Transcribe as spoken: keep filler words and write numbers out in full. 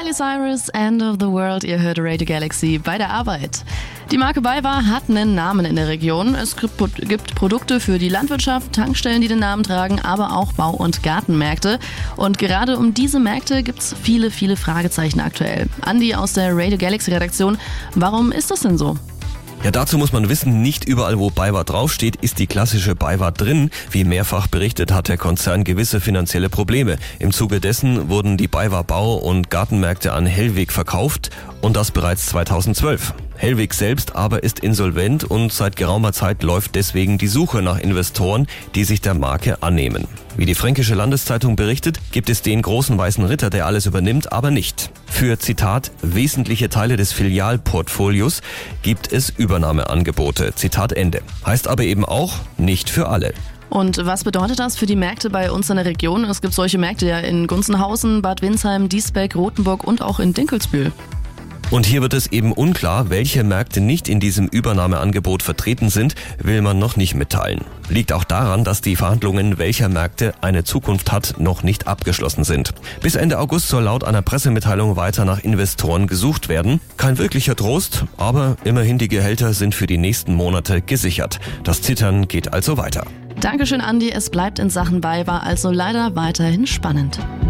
Miley Cyrus, End of the World, ihr hört Radio Galaxy bei der Arbeit. Die Marke BayWa hat einen Namen in der Region. Es gibt Produkte für die Landwirtschaft, Tankstellen, die den Namen tragen, aber auch Bau- und Gartenmärkte. Und gerade um diese Märkte gibt es viele, viele Fragezeichen aktuell. Andi aus der Radio Galaxy Redaktion, warum ist das denn so? Ja, dazu muss man wissen, nicht überall, wo BayWa draufsteht, ist die klassische BayWa drin. Wie mehrfach berichtet, hat der Konzern gewisse finanzielle Probleme. Im Zuge dessen wurden die BayWa Bau- und Gartenmärkte an Hellweg verkauft und das bereits zweitausendzwölf. Hellweg selbst aber ist insolvent und seit geraumer Zeit läuft deswegen die Suche nach Investoren, die sich der Marke annehmen. Wie die Fränkische Landeszeitung berichtet, gibt es den großen weißen Ritter, der alles übernimmt, aber nicht. Für, Zitat, wesentliche Teile des Filialportfolios gibt es Übernahmeangebote, Zitat Ende. Heißt aber eben auch, nicht für alle. Und was bedeutet das für die Märkte bei uns in der Region? Es gibt solche Märkte ja in Gunzenhausen, Bad Windsheim, Diesbeck, Rothenburg und auch in Dinkelsbühl. Und hier wird es eben unklar, welche Märkte nicht in diesem Übernahmeangebot vertreten sind, will man noch nicht mitteilen. Liegt auch daran, dass die Verhandlungen, welcher Märkte eine Zukunft hat, noch nicht abgeschlossen sind. Bis Ende August soll laut einer Pressemitteilung weiter nach Investoren gesucht werden. Kein wirklicher Trost, aber immerhin die Gehälter sind für die nächsten Monate gesichert. Das Zittern geht also weiter. Dankeschön, Andi. Es bleibt in Sachen BayWa also leider weiterhin spannend.